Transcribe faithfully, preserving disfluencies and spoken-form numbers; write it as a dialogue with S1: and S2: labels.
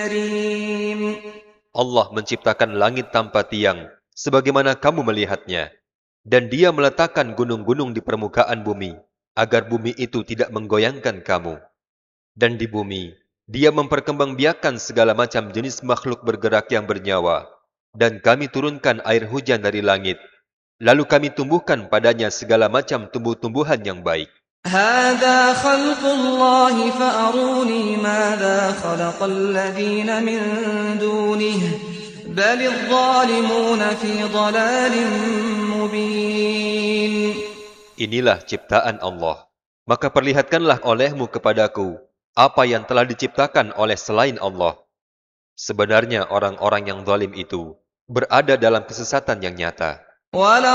S1: Allah menciptakan langit tanpa tiang, sebagaimana kamu melihatnya. Dan Dia meletakkan gunung-gunung di permukaan bumi, agar bumi itu tidak menggoyangkan kamu. Dan di bumi, Dia memperkembangbiakkan segala macam jenis makhluk bergerak yang bernyawa. Dan kami turunkan air hujan dari langit. Lalu kami tumbuhkan padanya segala macam tumbuh-tumbuhan yang baik.
S2: هذا خلق الله فأروني ماذا خلق الذين من دونه بل الظالمون في ضلال مبين.
S1: Inilah ciptaan Allah. Maka perlihatkanlah olehmu kepadaku apa yang telah diciptakan oleh selain Allah. Sebenarnya orang-orang yang zalim itu berada dalam kesesatan yang nyata.